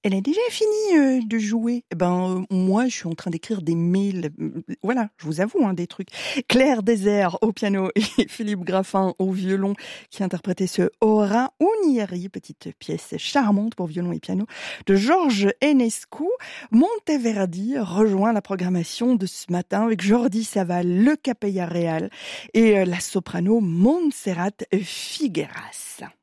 Elle a déjà fini, de jouer. Eh ben, moi, je suis en train d'écrire des mails, voilà, je vous avoue, hein, des trucs. Claire Désert au piano et Philippe Graffin au violon qui interprétait ce Ora Unieri, petite pièce charmante pour violon et piano de Georges Enescu. Monteverdi rejoint la programmation de ce matin avec Jordi Savall, le Capella Real et la soprano Montserrat Figueras.